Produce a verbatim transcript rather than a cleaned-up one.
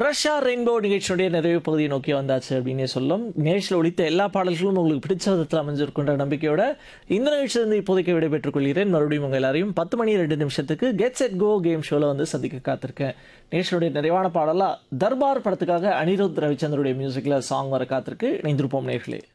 Russia rainbow நிகழ்ச்சியுடைய நிறைவு பகுதியை நோக்கி வந்தாச்சு அப்படின்னே சொல்லும். நிகழ்ச்சியில் ஒலித்த எல்லா பாடல்களும் உங்களுக்கு பிடிச்ச விதத்தில் அமைஞ்சிருக்கின்ற நம்பிக்கையோட இந்த நிகழ்ச்சியிலிருந்து இப்போதைக்கு விடைபெற்றுக் கொள்கிறேன். மறுபடியும் உங்கள் எல்லாரையும் பத்து மணி ரெண்டு நிமிஷத்துக்கு கெட் செட் கோ கேம் ஷோவில் வந்து சந்திக்க காத்திருக்கேன். நிகழ்ச்சியுடைய நிறைவான பாடலாக தர்பார் படத்துக்காக அனிருத் ரவிச்சந்திரனுடைய மியூசிக்கில் சாங் வர காத்திருக்கு. இணைந்திருப்போம் நேர்களே.